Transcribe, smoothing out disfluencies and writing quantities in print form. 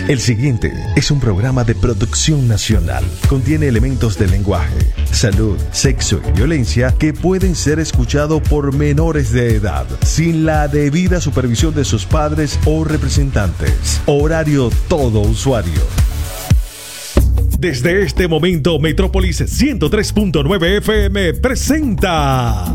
El siguiente es un programa de producción nacional. Contiene elementos de lenguaje, salud, sexo y violencia que pueden ser escuchados por menores de edad, sin la debida supervisión de sus padres o representantes. Horario todo usuario. Desde este momento, Metrópolis 103.9 FM presenta